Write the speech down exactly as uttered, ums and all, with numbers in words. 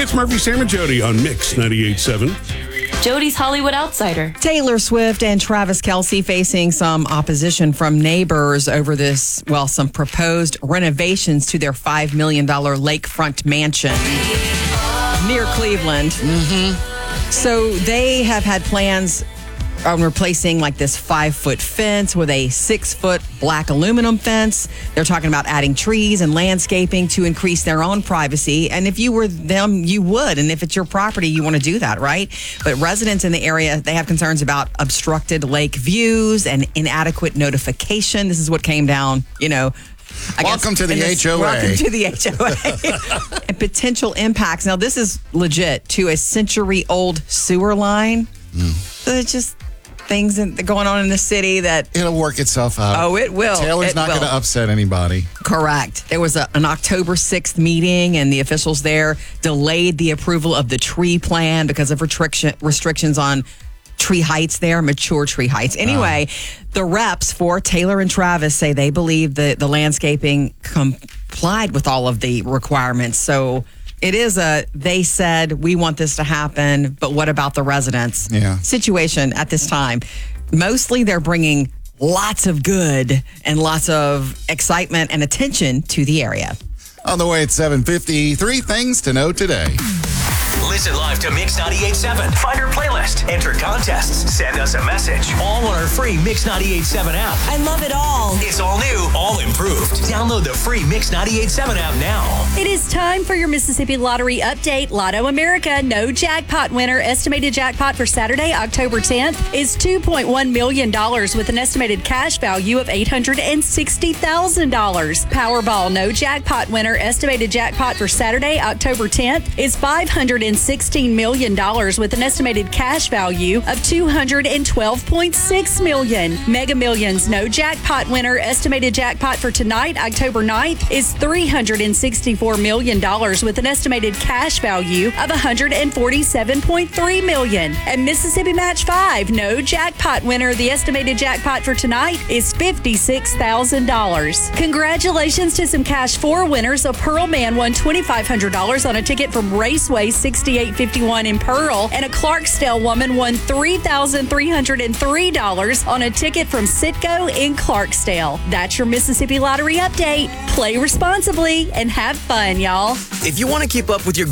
It's Murphy, Sam, and Jody on Mix ninety-eight point seven. Jody's Hollywood Outsider. Taylor Swift and Travis Kelce facing some opposition from neighbors over this, well, some proposed renovations to their five million dollars lakefront mansion near Cleveland. Mm-hmm. So they have had plans on replacing like this five-foot fence with a six-foot black aluminum fence. They're talking about adding trees and landscaping to increase their own privacy. And if you were them, you would. And if it's your property, you want to do that, right? But residents in the area, they have concerns about obstructed lake views and inadequate notification. This is what came down, you know. I welcome guess, to the this, H O A. Welcome to the H O A. And potential impacts. Now, this is legit to a century-old sewer line. Mm. So it's just things in, going on in the city that... It'll work itself out. Oh, it will. Taylor's it not going to upset anybody. Correct. There was a, an October sixth meeting, and the officials there delayed the approval of the tree plan because of restriction, restrictions on tree heights there, mature tree heights. Anyway, uh. the reps for Taylor and Travis say they believe that the landscaping complied with all of the requirements. So... It is a, they said, we want this to happen, but what about the residents? Yeah. Situation at this time. Mostly they're bringing lots of good and lots of excitement and attention to the area. On the way at seven fifty, three things to know today. Listen live to Mix ninety-eight point seven. Find our playlist, enter contests, send us a message. All on our free Mix ninety-eight point seven app. I love it all. It's all new, all improved. Download the free Mix ninety-eight point seven app now. It is time for your Mississippi Lottery update. Lotto America, no jackpot winner. Estimated jackpot for Saturday, October tenth, is two point one million dollars with an estimated cash value of eight hundred sixty thousand dollars. Powerball, no jackpot winner. Estimated jackpot for Saturday, October tenth, is five hundred sixteen million dollars with an estimated cash value of two hundred twelve point six million dollars. Mega Millions, no jackpot winner. Estimated jackpot for tonight, October ninth, is three hundred sixty-four million dollars with an estimated cash value of one hundred forty-seven point three million dollars. And Mississippi Match five, no jackpot winner. The estimated jackpot for tonight is fifty-six thousand dollars. Congratulations to some Cash four winners. A Pearl man won twenty-five hundred dollars on a ticket from Raceway sixty-eight fifty-one in Pearl, and a Clarksdale woman won three thousand three hundred three dollars on a ticket from Citgo in Clarksdale. That's your Mississippi Lottery update. Play responsibly and have fun, y'all. If you want to keep up with your